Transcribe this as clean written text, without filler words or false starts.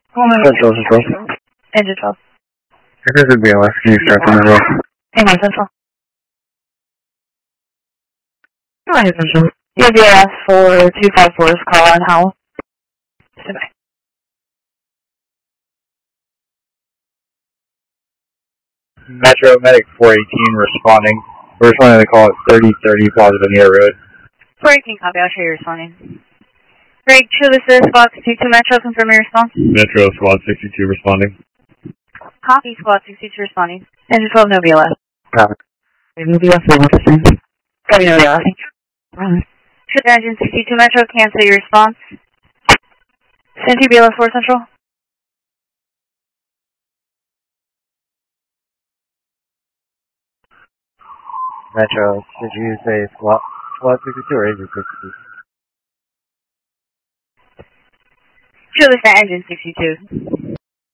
Central, Central. Engine 12. This is BLS. Can you start from the road? Hang on, Central. Go ahead, Central. UBS 4254 is calling Howell. Stand by. Metro Medic 418 responding. We're responding to the call at 3030 Plaza Bonita Road. 418 copy, I'll show you responding. Greg, show this is Squad 62 Metro, confirm your response. Metro Squad 62 responding. Copy, Squad 62 responding. Engine 12, no BLS. Copy. No BLS, what the same. Copy, no BLS. Alright. Should Engine 62 Metro cancel your response? Send you BLS 4 Central. Metro, did you say Squad 62 or Engine 62? Show this to Engine 62.